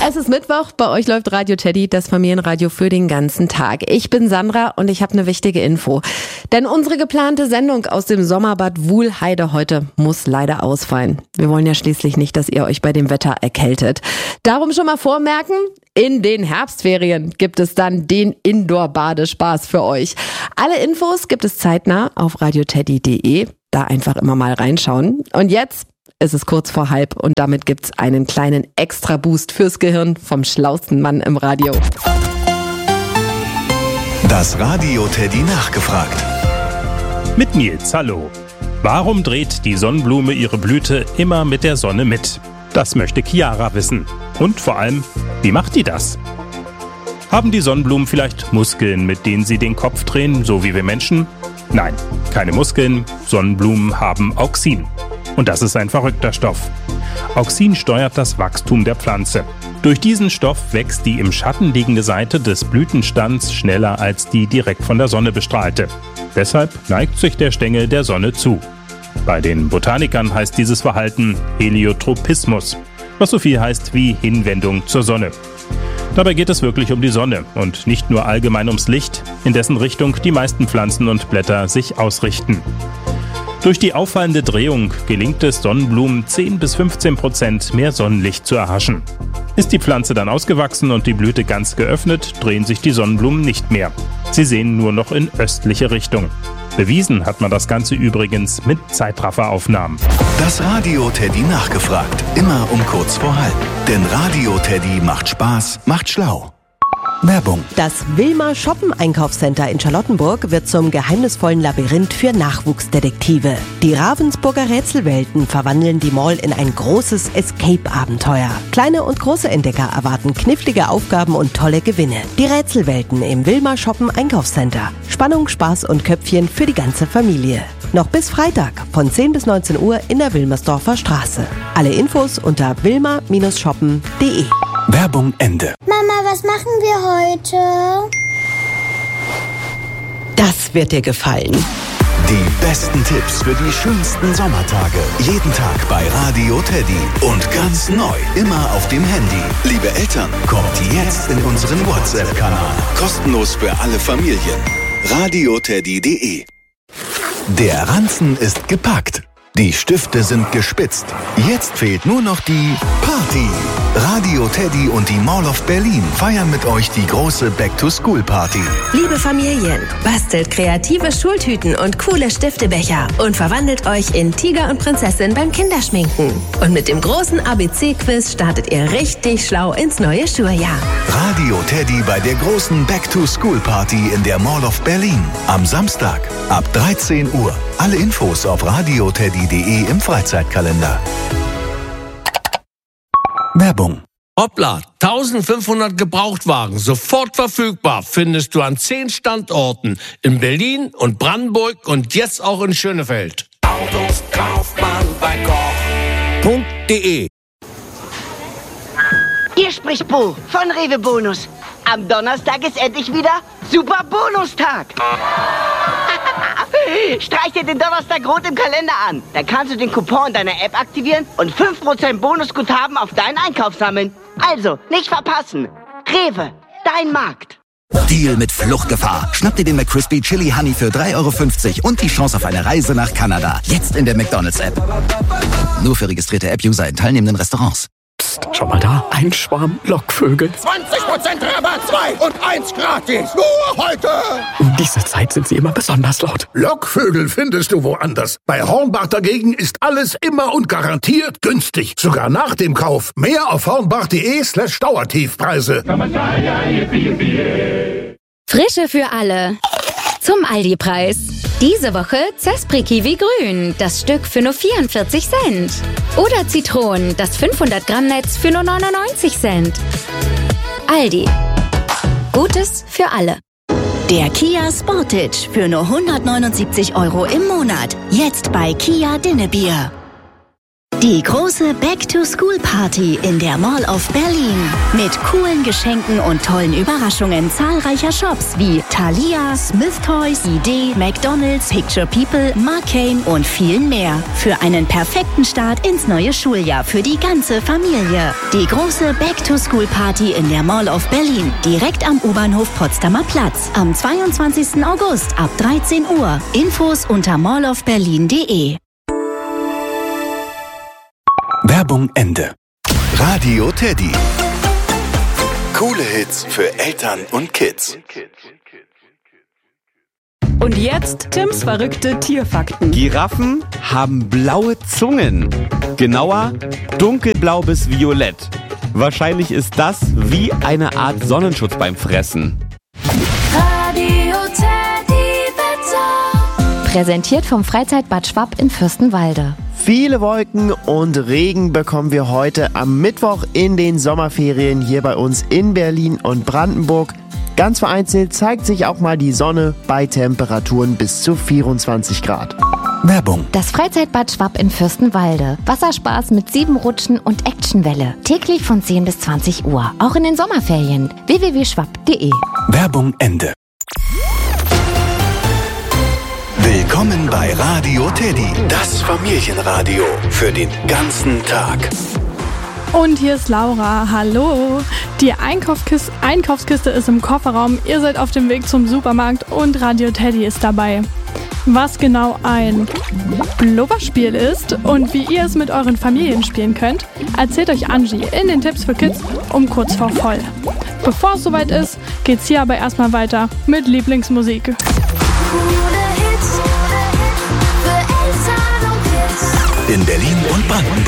Es ist Mittwoch, bei euch läuft Radio Teddy, das Familienradio für den ganzen Tag. Ich bin Sandra und ich habe eine wichtige Info. Denn unsere geplante Sendung aus dem Sommerbad Wuhlheide heute muss leider ausfallen. Wir wollen ja schließlich nicht, dass ihr euch bei dem Wetter erkältet. Darum schon mal vormerken, in den Herbstferien gibt es dann den Indoor-Badespaß für euch. Alle Infos gibt es zeitnah auf radioteddy.de. Da einfach immer mal reinschauen. Und jetzt ist es kurz vor 12:30 und damit gibt's einen kleinen Extra-Boost fürs Gehirn vom schlausten Mann im Radio. Das Radio Teddy nachgefragt. Mit Nils, hallo. Warum dreht die Sonnenblume ihre Blüte immer mit der Sonne mit? Das möchte Chiara wissen. Und vor allem, wie macht die das? Haben die Sonnenblumen vielleicht Muskeln, mit denen sie den Kopf drehen, so wie wir Menschen? Nein, keine Muskeln. Sonnenblumen haben Auxin. Und das ist ein verrückter Stoff. Auxin steuert das Wachstum der Pflanze. Durch diesen Stoff wächst die im Schatten liegende Seite des Blütenstands schneller als die direkt von der Sonne bestrahlte. Deshalb neigt sich der Stängel der Sonne zu. Bei den Botanikern heißt dieses Verhalten Heliotropismus, was so viel heißt wie Hinwendung zur Sonne. Dabei geht es wirklich um die Sonne und nicht nur allgemein ums Licht, in dessen Richtung die meisten Pflanzen und Blätter sich ausrichten. Durch die auffallende Drehung gelingt es Sonnenblumen 10-15% mehr Sonnenlicht zu erhaschen. Ist die Pflanze dann ausgewachsen und die Blüte ganz geöffnet, drehen sich die Sonnenblumen nicht mehr. Sie sehen nur noch in östliche Richtung. Bewiesen hat man das Ganze übrigens mit Zeitrafferaufnahmen. Das Radio Teddy nachgefragt. Immer um kurz vor 12:30. Denn Radio Teddy macht Spaß, macht schlau. Werbung. Das Wilma Shoppen Einkaufscenter in Charlottenburg wird zum geheimnisvollen Labyrinth für Nachwuchsdetektive. Die Ravensburger Rätselwelten verwandeln die Mall in ein großes Escape-Abenteuer. Kleine und große Entdecker erwarten knifflige Aufgaben und tolle Gewinne. Die Rätselwelten im Wilma Shoppen Einkaufscenter. Spannung, Spaß und Köpfchen für die ganze Familie. Noch bis Freitag von 10 bis 19 Uhr in der Wilmersdorfer Straße. Alle Infos unter wilma-shoppen.de. Werbung Ende. Mama, was machen wir heute? Das wird dir gefallen. Die besten Tipps für die schönsten Sommertage. Jeden Tag bei Radio Teddy. Und ganz neu, immer auf dem Handy. Liebe Eltern, kommt jetzt in unseren WhatsApp-Kanal. Kostenlos für alle Familien. radioteddy.de. Der Ranzen ist gepackt. Die Stifte sind gespitzt. Jetzt fehlt nur noch die Party. Radio Teddy und die Mall of Berlin feiern mit euch die große Back-to-School-Party. Liebe Familien, bastelt kreative Schultüten und coole Stiftebecher und verwandelt euch in Tiger und Prinzessin beim Kinderschminken. Und mit dem großen ABC-Quiz startet ihr richtig schlau ins neue Schuljahr. Radio Teddy bei der großen Back-to-School-Party in der Mall of Berlin. Am Samstag ab 13 Uhr. Alle Infos auf radioteddy.de im Freizeitkalender. Werbung. Hoppla, 1500 Gebrauchtwagen, sofort verfügbar, findest du an 10 Standorten in Berlin und Brandenburg und jetzt auch in Schönefeld. Autos kauft man bei Koch.de. Hier spricht Bo von Rewe Bonus. Am Donnerstag ist endlich wieder Super Bonustag. Streich dir den Donnerstag rot im Kalender an. Dann kannst du den Coupon deiner App aktivieren und 5% Bonusguthaben auf deinen Einkauf sammeln. Also, nicht verpassen. Rewe, dein Markt. Deal mit Fluchtgefahr. Schnapp dir den McCrispy Chili Honey für 3,50 € und die Chance auf eine Reise nach Kanada. Jetzt in der McDonald's-App. Nur für registrierte App-User in teilnehmenden Restaurants. Psst, schau mal da. Ein Schwarm Lockvögel. 20% Rabatt, 2 und 1 gratis. Nur heute. Um diese Zeit sind sie immer besonders laut. Lockvögel findest du woanders. Bei Hornbach dagegen ist alles immer und garantiert günstig. Sogar nach dem Kauf. Mehr auf hornbach.de/Dauertiefpreise. Frische für alle. Zum Aldi-Preis. Diese Woche Zespri Kiwi Grün, das Stück für nur 44 Cent. Oder Zitronen, das 500 Gramm Netz für nur 99 Cent. Aldi. Gutes für alle. Der Kia Sportage für nur 179 € im Monat. Jetzt bei Kia Dinnebier. Die große Back-to-School-Party in der Mall of Berlin. Mit coolen Geschenken und tollen Überraschungen zahlreicher Shops wie Thalia, Smith Toys, ID, McDonald's, Picture People, McCain und vielen mehr. Für einen perfekten Start ins neue Schuljahr für die ganze Familie. Die große Back-to-School-Party in der Mall of Berlin. Direkt am U-Bahnhof Potsdamer Platz. Am 22. August ab 13 Uhr. Infos unter mallofberlin.de. Werbung Ende. Radio Teddy. Coole Hits für Eltern und Kids. Und jetzt Tims verrückte Tierfakten. Giraffen haben blaue Zungen. Genauer, dunkelblau bis violett. Wahrscheinlich ist das wie eine Art Sonnenschutz beim Fressen. Radio Teddy Wetter. Präsentiert vom Freizeitbad Schwapp in Fürstenwalde. Viele Wolken und Regen bekommen wir heute am Mittwoch in den Sommerferien hier bei uns in Berlin und Brandenburg. Ganz vereinzelt zeigt sich auch mal die Sonne bei Temperaturen bis zu 24 Grad. Werbung. Das Freizeitbad Schwapp in Fürstenwalde. Wasserspaß mit 7 Rutschen und Actionwelle. Täglich von 10 bis 20 Uhr. Auch in den Sommerferien. www.schwapp.de. Werbung Ende. Willkommen bei Radio Teddy, das Familienradio für den ganzen Tag. Und hier ist Laura, hallo. Die Einkaufskiste ist im Kofferraum, ihr seid auf dem Weg zum Supermarkt und Radio Teddy ist dabei. Was genau ein Blubberspiel ist und wie ihr es mit euren Familien spielen könnt, erzählt euch Angie in den Tipps für Kids um kurz vor voll. Bevor es soweit ist, geht's hier aber erstmal weiter mit Lieblingsmusik. In Berlin und Brandenburg.